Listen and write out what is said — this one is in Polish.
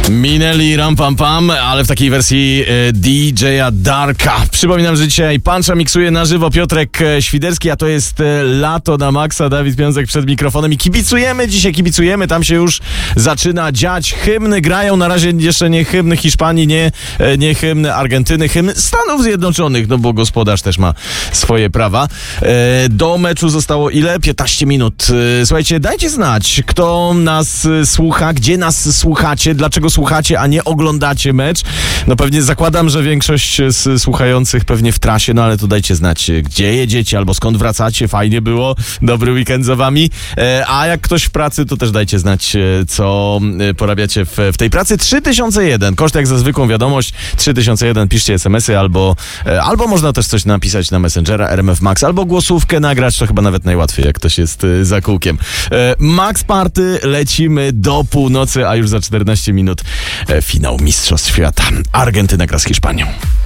Minęli Ram Pam Pam, ale w takiej wersji DJ-a Darka. Przypominam, że dzisiaj Puncha miksuje na żywo Piotrek Świderski, a to jest Lato na maksa. Dawid Piązek przed mikrofonem i kibicujemy, tam się już zaczyna dziać. Hymny grają, na razie jeszcze nie hymn Hiszpanii, nie hymn Argentyny, hymn Stanów Zjednoczonych, no bo gospodarz też ma swoje prawa. Do meczu zostało ile? 15 minut. Słuchajcie, dajcie znać, kto nas słucha, gdzie nas słuchacie, dlaczego słuchacie, a nie oglądacie mecz. No pewnie zakładam, że większość z słuchających pewnie w trasie, no ale to dajcie znać, gdzie jedziecie albo skąd wracacie. Fajnie było, dobry weekend za wami. A jak ktoś w pracy, to też dajcie znać, co porabiacie w tej pracy. 3001, koszt jak za zwykłą wiadomość. 3001, piszcie SMS-y albo można też coś napisać na Messengera, RMF Max, albo głosówkę nagrać, to chyba nawet najłatwiej, jak ktoś jest za kółkiem. Max Party, lecimy do północy, a już za 14 minut finał Mistrzostw Świata. Argentyna gra z Hiszpanią.